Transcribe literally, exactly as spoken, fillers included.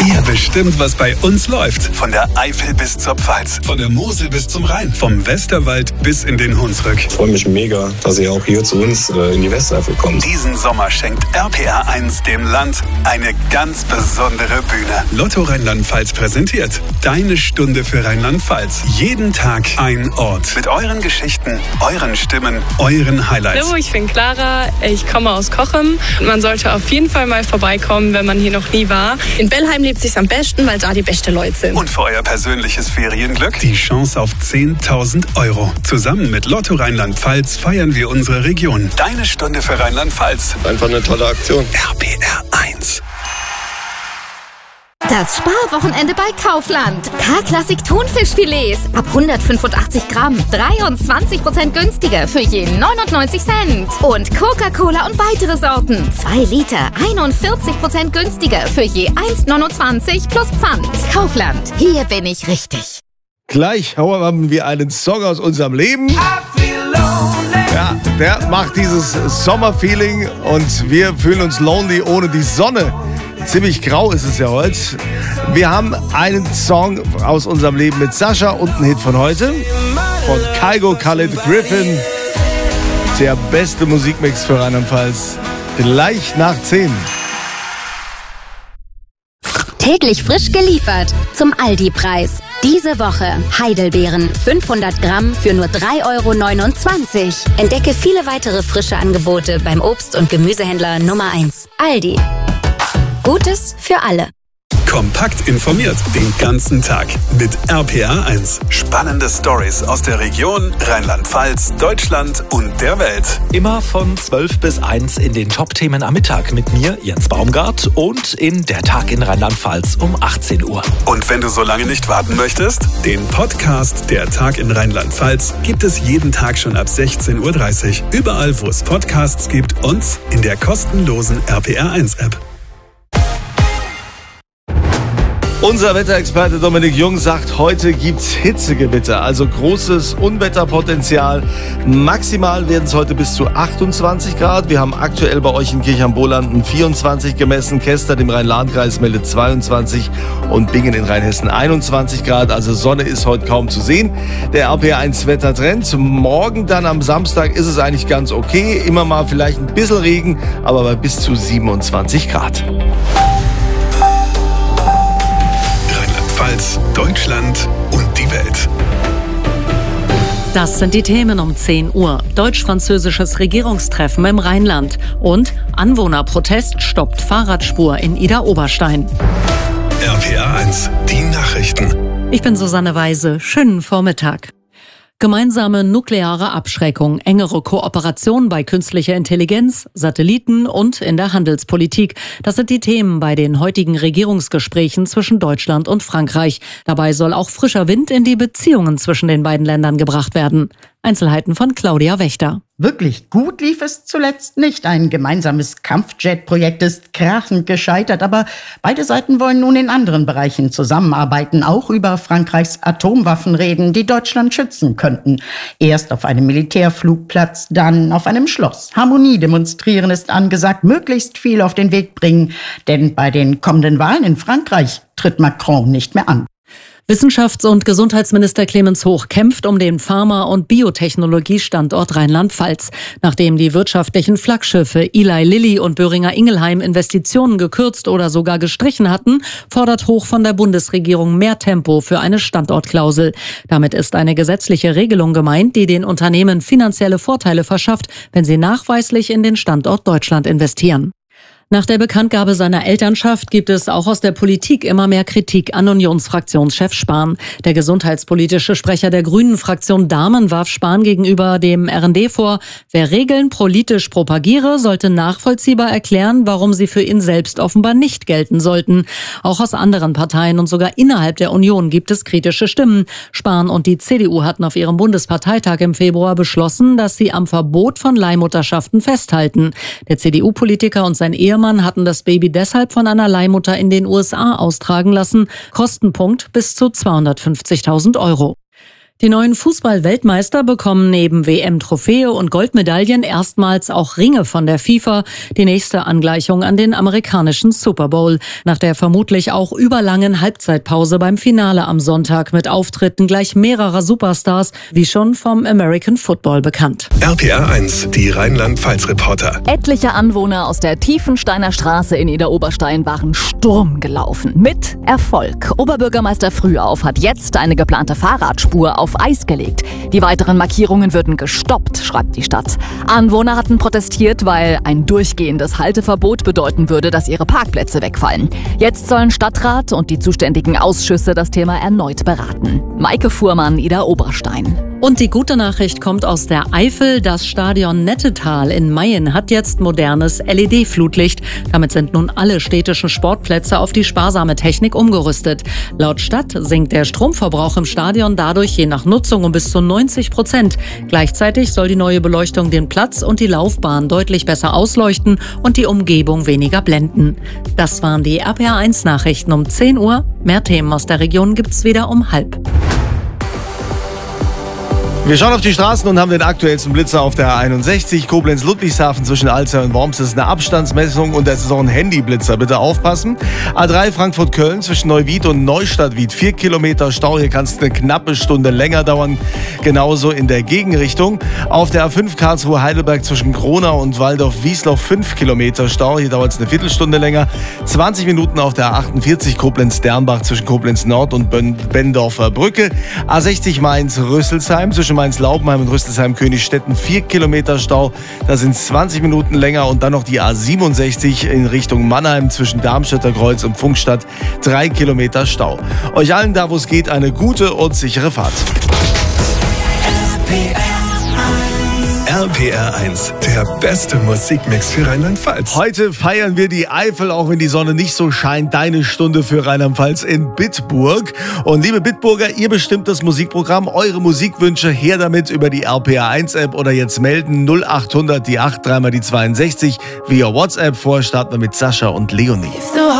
Ihr bestimmt, was bei uns läuft. Von der Eifel bis zur Pfalz, von der Mosel bis zum Rhein, vom Westerwald bis in den Hunsrück. Ich freue mich mega, dass ihr auch hier zu uns äh, in die Westeifel kommt. Diesen Sommer schenkt R P R eins dem Land eine ganz besondere Bühne. Lotto Rheinland-Pfalz präsentiert Deine Stunde für Rheinland-Pfalz. Jeden Tag ein Ort. Mit euren Geschichten, euren Stimmen, euren Highlights. Hallo, ich bin Clara, ich komme aus Cochem. Man sollte auf jeden Fall mal vorbeikommen, wenn man hier noch nie war. In Bellheim lebt es sich am besten, weil da die besten Leute sind. Und für euer persönliches Ferienglück die Chance auf zehntausend Euro. Zusammen mit Lotto Rheinland-Pfalz feiern wir unsere Region. Deine Stunde für Rheinland-Pfalz. Einfach eine tolle Aktion. R P R eins. Das Sparwochenende bei Kaufland. K-Klassik Thunfischfilets ab hundertfünfundachtzig Gramm. dreiundzwanzig Prozent günstiger für je neunundneunzig Cent. Und Coca-Cola und weitere Sorten. zwei Liter, einundvierzig Prozent günstiger für je eins neunundzwanzig plus Pfand. Kaufland, hier bin ich richtig. Gleich haben wir einen Song aus unserem Leben. Ja, der macht dieses Sommerfeeling und wir fühlen uns lonely ohne die Sonne. Ziemlich grau ist es ja heute. Wir haben einen Song aus unserem Leben mit Sascha und einen Hit von heute. Von Kygo, Khaled, Griffin. Der beste Musikmix für Rheinland-Pfalz. Gleich nach zehn. Täglich frisch geliefert zum Aldi-Preis. Diese Woche Heidelbeeren fünfhundert Gramm für nur drei Euro neunundzwanzig. Entdecke viele weitere frische Angebote beim Obst- und Gemüsehändler Nummer eins. Aldi. Gutes für alle. Kompakt informiert den ganzen Tag mit R P R eins. Spannende Stories aus der Region, Rheinland-Pfalz, Deutschland und der Welt. Immer von zwölf bis eins in den Top-Themen am Mittag mit mir, Jens Baumgart, und in Der Tag in Rheinland-Pfalz um achtzehn Uhr. Und wenn du so lange nicht warten möchtest, den Podcast Der Tag in Rheinland-Pfalz gibt es jeden Tag schon ab sechzehn Uhr dreißig. Überall, wo es Podcasts gibt und in der kostenlosen R P R eins App. Unser Wetterexperte Dominik Jung sagt, heute gibt's Hitzegewitter, also großes Unwetterpotenzial. Maximal werden es heute bis zu achtundzwanzig Grad. Wir haben aktuell bei euch in Kirchheim-Bolanden vierundzwanzig gemessen. Kestert im Rhein-Lahn-Kreis meldet zweiundzwanzig und Bingen in Rheinhessen einundzwanzig Grad. Also Sonne ist heute kaum zu sehen. Der R P R eins Wettertrend. Morgen dann am Samstag ist es eigentlich ganz okay. Immer mal vielleicht ein bisschen Regen, aber bei bis zu siebenundzwanzig Grad. Deutschland und die Welt. Das sind die Themen um zehn Uhr. Deutsch-französisches Regierungstreffen im Rheinland und Anwohnerprotest stoppt Fahrradspur in Idar-Oberstein. R P R eins, die Nachrichten. Ich bin Susanne Weise. Schönen Vormittag. Gemeinsame nukleare Abschreckung, engere Kooperation bei künstlicher Intelligenz, Satelliten und in der Handelspolitik. Das sind die Themen bei den heutigen Regierungsgesprächen zwischen Deutschland und Frankreich. Dabei soll auch frischer Wind in die Beziehungen zwischen den beiden Ländern gebracht werden. Einzelheiten von Claudia Wächter. Wirklich gut lief es zuletzt nicht. Ein gemeinsames Kampfjet-Projekt ist krachend gescheitert, aber beide Seiten wollen nun in anderen Bereichen zusammenarbeiten, auch über Frankreichs Atomwaffen reden, die Deutschland schützen könnten. Erst auf einem Militärflugplatz, dann auf einem Schloss. Harmonie demonstrieren ist angesagt, möglichst viel auf den Weg bringen, denn bei den kommenden Wahlen in Frankreich tritt Macron nicht mehr an. Wissenschafts- und Gesundheitsminister Clemens Hoch kämpft um den Pharma- und Biotechnologiestandort Rheinland-Pfalz. Nachdem die wirtschaftlichen Flaggschiffe Eli Lilly und Boehringer Ingelheim Investitionen gekürzt oder sogar gestrichen hatten, fordert Hoch von der Bundesregierung mehr Tempo für eine Standortklausel. Damit ist eine gesetzliche Regelung gemeint, die den Unternehmen finanzielle Vorteile verschafft, wenn sie nachweislich in den Standort Deutschland investieren. Nach der Bekanntgabe seiner Elternschaft gibt es auch aus der Politik immer mehr Kritik an Unionsfraktionschef Spahn. Der gesundheitspolitische Sprecher der Grünen-Fraktion Dahmen warf Spahn gegenüber dem R N D vor, wer Regeln politisch propagiere, sollte nachvollziehbar erklären, warum sie für ihn selbst offenbar nicht gelten sollten. Auch aus anderen Parteien und sogar innerhalb der Union gibt es kritische Stimmen. Spahn und die C D U hatten auf ihrem Bundesparteitag im Februar beschlossen, dass sie am Verbot von Leihmutterschaften festhalten. Der C D U-Politiker und sein Ehemann hatten das Baby deshalb von einer Leihmutter in den U S A austragen lassen. Kostenpunkt bis zu zweihundertfünfzigtausend Euro. Die neuen Fußball-Weltmeister bekommen neben W M-Trophäe und Goldmedaillen erstmals auch Ringe von der FIFA. Die nächste Angleichung an den amerikanischen Super Bowl. Nach der vermutlich auch überlangen Halbzeitpause beim Finale am Sonntag mit Auftritten gleich mehrerer Superstars, wie schon vom American Football bekannt. R P R eins, die Rheinland-Pfalz-Reporter. Etliche Anwohner aus der Tiefensteiner Straße in Idar-Oberstein waren Sturm gelaufen. Mit Erfolg. Oberbürgermeister Frühauf hat jetzt eine geplante Fahrradspur auf Eis gelegt. Die weiteren Markierungen würden gestoppt, schreibt die Stadt. Anwohner hatten protestiert, weil ein durchgehendes Halteverbot bedeuten würde, dass ihre Parkplätze wegfallen. Jetzt sollen Stadtrat und die zuständigen Ausschüsse das Thema erneut beraten. Maike Fuhrmann, Idar-Oberstein. Und die gute Nachricht kommt aus der Eifel. Das Stadion Nettetal in Mayen hat jetzt modernes L E D-Flutlicht. Damit sind nun alle städtischen Sportplätze auf die sparsame Technik umgerüstet. Laut Stadt sinkt der Stromverbrauch im Stadion dadurch je nach Nutzung um bis zu neunzig Prozent. Gleichzeitig soll die neue Beleuchtung den Platz und die Laufbahn deutlich besser ausleuchten und die Umgebung weniger blenden. Das waren die R P R eins Nachrichten um zehn Uhr. Mehr Themen aus der Region gibt's wieder um halb. Wir schauen auf die Straßen und haben den aktuellsten Blitzer auf der A einundsechzig. Koblenz-Ludwigshafen zwischen Alzey und Worms ist eine Abstandsmessung und das ist auch ein Handyblitzer. Bitte aufpassen. A drei Frankfurt-Köln zwischen Neuwied und Neustadt-Wied. Vier Kilometer Stau. Hier kann es eine knappe Stunde länger dauern. Genauso in der Gegenrichtung. Auf der A fünf Karlsruhe-Heidelberg zwischen Kronau und Waldorf-Wiesloch. Fünf Kilometer Stau. Hier dauert es eine Viertelstunde länger. zwanzig Minuten auf der A achtundvierzig Koblenz-Dernbach zwischen Koblenz-Nord und Benndorfer Brücke. A sechzig Mainz-Rüsselsheim zwischen Mainz-Laubenheim und Rüsselsheim-Königstetten, vier Kilometer Stau. Da sind es zwanzig Minuten länger und dann noch die A siebenundsechzig in Richtung Mannheim zwischen Darmstädter Kreuz und Funkstadt, drei Kilometer Stau. Euch allen da, wo es geht, eine gute und sichere Fahrt. R P R eins, der beste Musikmix für Rheinland-Pfalz. Heute feiern wir die Eifel, auch wenn die Sonne nicht so scheint. Deine Stunde für Rheinland-Pfalz in Bitburg. Und liebe Bitburger, ihr bestimmt das Musikprogramm. Eure Musikwünsche her damit über die R P R eins App oder jetzt melden null achthundert die acht, dreimal die zweiundsechzig via WhatsApp. Vorher starten wir mit Sascha und Leonie.